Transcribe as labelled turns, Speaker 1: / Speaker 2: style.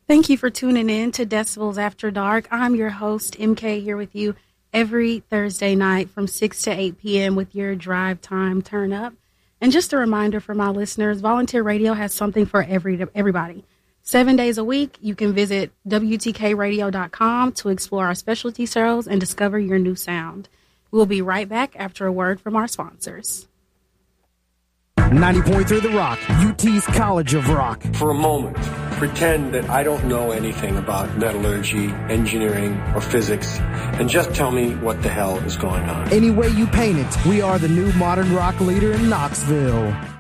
Speaker 1: Thank you for tuning in to Decibels After Dark. I'm your host, MK, here with you every Thursday night from 6 to 8 p.m. with your drive time turn up. And just a reminder for my listeners, Volunteer Radio has something for everybody. 7 days a week, you can visit WTKRadio.com to explore our specialty shows and discover your new sound. We'll be right back after a word from our sponsors.
Speaker 2: 90.3 The Rock, UT's College of Rock.
Speaker 3: For a moment, pretend that I don't know anything about metallurgy, engineering, or physics, and just tell me what the hell is going on.
Speaker 2: Any way you paint it, we are the new modern rock leader in Knoxville.